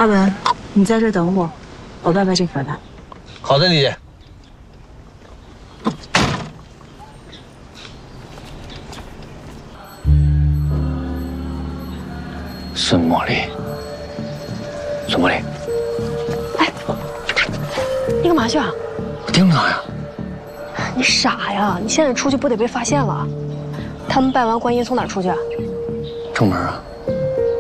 阿文，你在这等我，我拜拜这盒的。 好的，李姐。孙茉莉，孙茉莉， 哎，你干嘛去啊？ 我盯着他呀。 你傻呀！你现在出去不得被发现了？他们拜完观音从哪儿出去啊？ 正门啊。